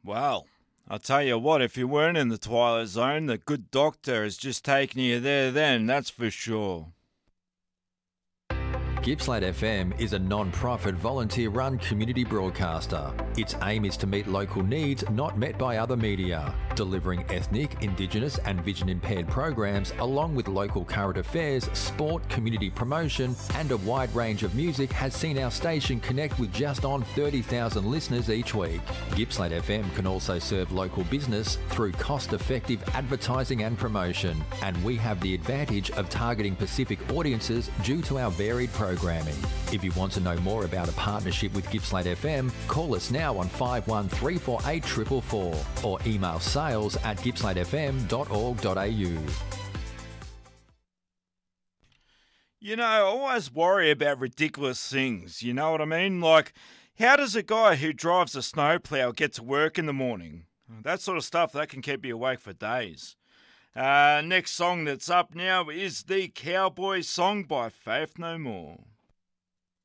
Well, I'll tell you what, if you weren't in the Twilight Zone, the good doctor has just taken you there then, that's for sure. Gippsland FM is a non-profit volunteer-run community broadcaster. Its aim is to meet local needs not met by other media, delivering ethnic, Indigenous and vision-impaired programs along with local current affairs, sport, community promotion and a wide range of music has seen our station connect with just on 30,000 listeners each week. Gippsland FM can also serve local business through cost-effective advertising and promotion, and we have the advantage of targeting Pacific audiences due to our varied programming. If you want to know more about a partnership with Gippsland FM, call us now on 513484 444 or email sales@gippslandfm.org.au. You know, I always worry about ridiculous things, you know what I mean? Like, how does a guy who drives a snowplow get to work in the morning? That sort of stuff, that can keep you awake for days. Next song that's up now is the Cowboy Song by Faith No More.